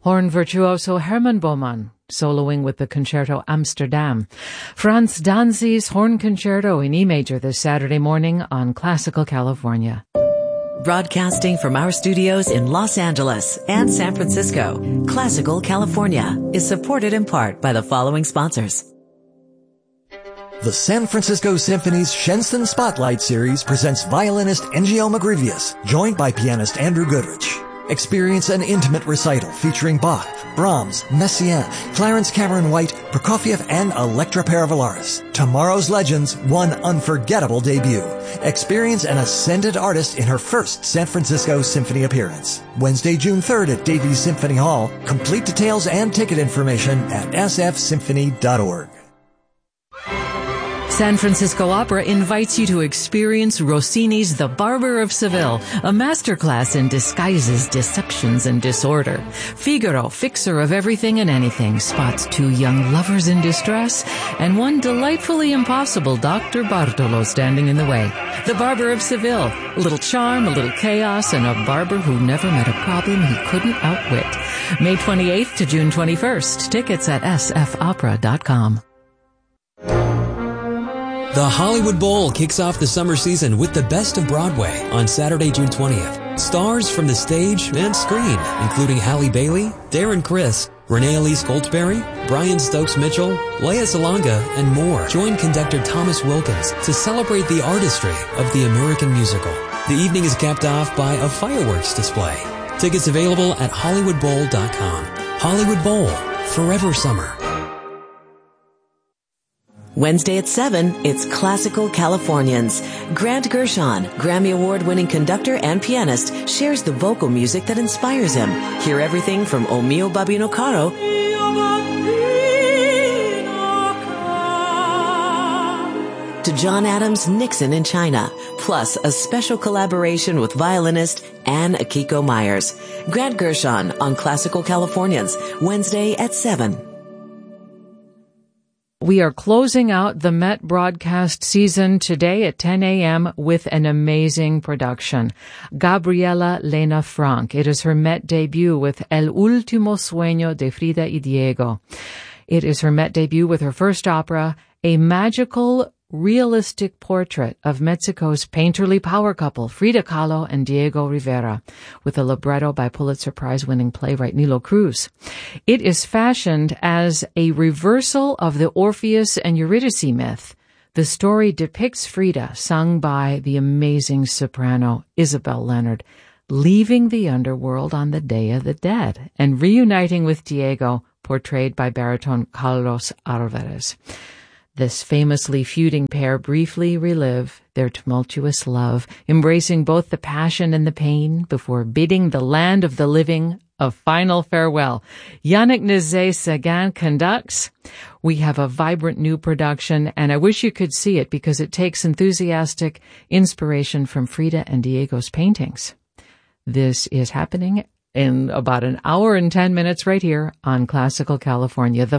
Horn virtuoso Herman Boman, soloing with the Concerto Amsterdam. Franz Danzi's Horn Concerto in E major this Saturday morning on Classical California. Broadcasting from our studios in Los Angeles and San Francisco, Classical California is supported in part by the following sponsors. The San Francisco Symphony's Shenson Spotlight Series presents violinist Engio Magrivius, joined by pianist Andrew Goodrich. Experience an intimate recital featuring Bach, Brahms, Messiaen, Clarence Cameron White, Prokofiev, and Electra Paravalaris. Tomorrow's legends, one unforgettable debut. Experience an ascended artist in her first San Francisco Symphony appearance. Wednesday, June 3rd at Davies Symphony Hall. Complete details and ticket information at sfsymphony.org. San Francisco Opera invites you to experience Rossini's The Barber of Seville, a masterclass in disguises, deceptions, and disorder. Figaro, fixer of everything and anything, spots two young lovers in distress and one delightfully impossible Dr. Bartolo standing in the way. The Barber of Seville, a little charm, a little chaos, and a barber who never met a problem he couldn't outwit. May 28th to June 21st. Tickets at sfopera.com. The Hollywood Bowl kicks off the summer season with the best of Broadway on Saturday, June 20th. Stars from the stage and screen, including Halle Bailey, Darren Criss, Renee Elise Goldsberry, Brian Stokes Mitchell, Lea Salonga, and more. Join conductor Thomas Wilkins to celebrate the artistry of the American musical. The evening is capped off by a fireworks display. Tickets available at HollywoodBowl.com. Hollywood Bowl, forever summer. Wednesday at 7, it's Classical Californians. Grant Gershon, Grammy Award-winning conductor and pianist, shares the vocal music that inspires him. Hear everything from O Mio Babbino Caro to John Adams' Nixon in China, plus a special collaboration with violinist Anne Akiko Myers. Grant Gershon on Classical Californians, Wednesday at 7. We are closing out the Met broadcast season today at 10 a.m. with an amazing production. Gabriela Lena Frank. It is her Met debut with El Último Sueño de Frida y Diego. It is her Met debut with her first opera, a magical, realistic portrait of Mexico's painterly power couple, Frida Kahlo and Diego Rivera, with a libretto by Pulitzer Prize-winning playwright Nilo Cruz. It is fashioned as a reversal of the Orpheus and Eurydice myth. The story depicts Frida, sung by the amazing soprano Isabel Leonard, leaving the underworld on the Day of the Dead and reuniting with Diego, portrayed by baritone Carlos Alvarez. This famously feuding pair briefly relive their tumultuous love, embracing both the passion and the pain before bidding the land of the living a final farewell. Yannick Nézet-Séguin conducts. We have a vibrant new production, and I wish you could see it because it takes enthusiastic inspiration from Frida and Diego's paintings. This is happening in about an hour and 10 minutes right here on Classical California. The